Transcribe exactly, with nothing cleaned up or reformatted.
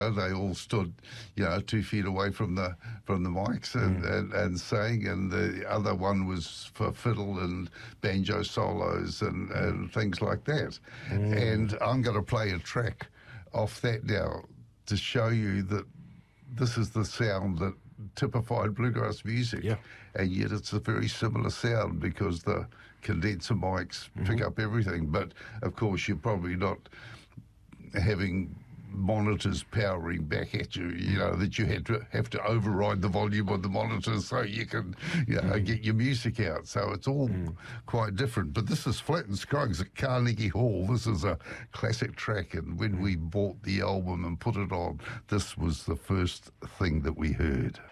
They all stood, you know, two feet away from the from the mics and, mm. and, and sang, and the other one was for fiddle and banjo solos and, mm. and things like that. Mm. And I'm going to play a track off that now to show you that this is the sound that typified bluegrass music, yeah. and yet it's a very similar sound because the condenser mics mm-hmm. pick up everything. But of course, you're probably not having monitors powering back at you, you know, that you had to have to override the volume of the monitors so you can, you know, mm. get your music out. So it's all mm. quite different. But this is Flatt and Scruggs at Carnegie Hall. This is a classic track, and when mm. we bought the album and put it on, this was the first thing that we heard.